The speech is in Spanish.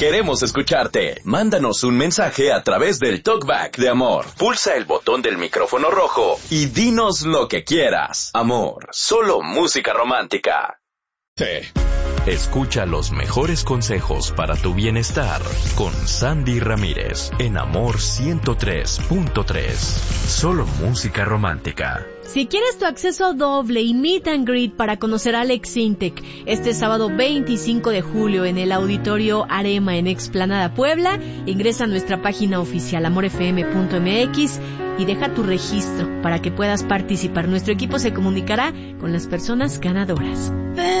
Queremos escucharte. Mándanos un mensaje a través del TalkBack de Amor. Pulsa el botón del micrófono rojo y dinos lo que quieras. Amor, solo música romántica. Escucha los mejores consejos para tu bienestar con Sandy Ramírez en Amor 103.3. Solo música romántica. Si quieres tu acceso doble y meet and greet para conocer a Alex Sintek este sábado 25 de julio en el Auditorio Arema en Explanada Puebla, ingresa a nuestra página oficial amorfm.mx y deja tu registro para que puedas participar. Nuestro equipo se comunicará con las personas ganadoras.